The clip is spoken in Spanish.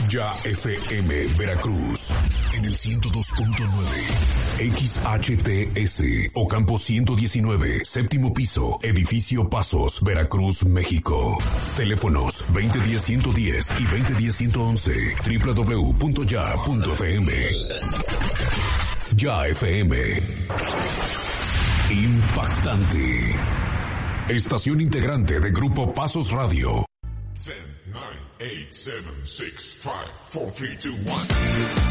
Ya FM Veracruz en el 102.9 XHTS Ocampo 119, séptimo piso, edificio Pasos, Veracruz, México. Teléfonos 2010-110 y 2010-111, www.ya.fm. Ya FM. Impactante. Estación integrante de Grupo Pasos Radio. 10, 9, 8, 7, 6, 5, 4, 3, 2, 1.